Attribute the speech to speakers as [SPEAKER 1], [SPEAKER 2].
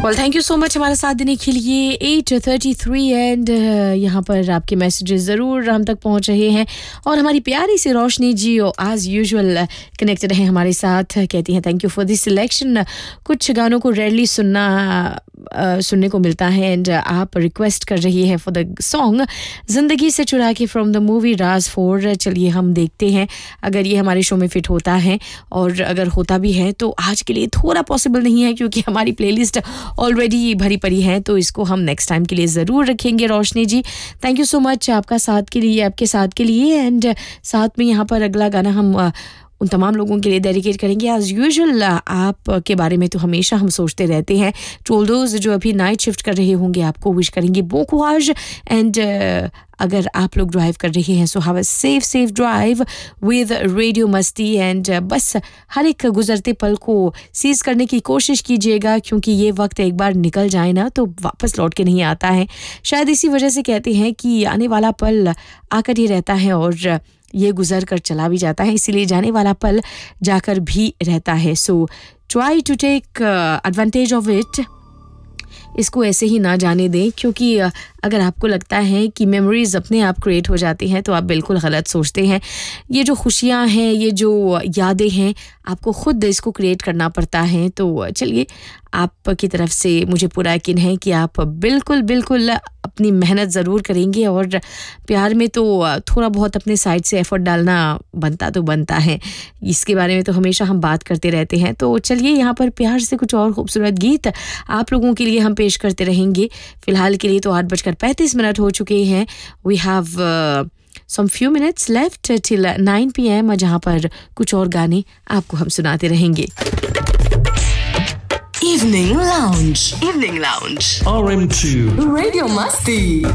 [SPEAKER 1] well thank you so much हमारा साथ देने के लिए 8:33 एंड यहाँ पर आपके मैसेजेस ज़रूर हम तक पहुँच रहे हैं और हमारी प्यारी सी रोशनी जी एज यूजुअल कनेक्टेड है हमारे साथ कहती हैं thank you for this selection कुछ गानों को रेयरली सुनने को मिलता है एंड आप रिक्वेस्ट कर रही है फॉर द सॉन्ग ज़िंदगी से चुरा के फ्रॉम द मूवी राज 4 चलिए हम देखते हैं अगर ये हमारे शो में फिट होता है और अगर होता भी है तो आज के लिए थोड़ा पॉसिबल नहीं है क्योंकि हमारी प्लेलिस्ट ऑलरेडी भरी पड़ी है तो इसको हम नेक्स्ट टाइम के लिए ज़रूर रखेंगे रोशनी जी थैंक यू सो मच आपके साथ के लिए एंड साथ में यहाँ पर अगला गाना हम उन तमाम लोगों के लिए डेडिकेट करेंगे एज यूजुअल आप के बारे में तो हमेशा हम सोचते रहते हैं टोल्डोज जो अभी नाइट शिफ्ट कर रहे होंगे आपको विश करेंगे bon courage एंड अगर आप लोग ड्राइव कर रहे हैं so have a safe drive with radio मस्ती एंड बस हर एक गुजरते पल को सीज करने की कोशिश कीजिएगा क्योंकि ये वक्त एक बार निकल जाए ना तो वापस लौट के नहीं आता है शायद इसी वजह से कहते हैं कि आने वाला पल आकर ही रहता है और ये गुजर कर चला भी जाता है इसीलिए जाने वाला पल जाकर भी रहता है so try to take advantage of it इसको ऐसे ही ना जाने दें क्योंकि अगर आपको लगता है कि मेमोरीज अपने आप क्रिएट हो जाती हैं तो आप बिल्कुल गलत सोचते हैं ये जो खुशियां हैं ये जो यादें हैं आपको खुद इसको क्रिएट करना पड़ता है तो चलिए आपकी तरफ से मुझे पूरा यकीन है कि आप बिल्कुल अपनी मेहनत ज़रूर करेंगे और प्यार में तो थोड़ा बहुत अपने साइड से एफर्ट डालना बनता है इसके बारे में तो हमेशा हम बात करते रहते हैं तो चलिए यहाँ पर प्यार से कुछ और खूबसूरत गीत आप लोगों के लिए हम पेश करते रहेंगे फ़िलहाल के लिए तो 8:35 हो चुके हैं we have some few minutes left till 9 PM जहाँ पर कुछ और गाने आपको हम सुनाते रहेंगे
[SPEAKER 2] Evening Lounge RM2 Radio Masti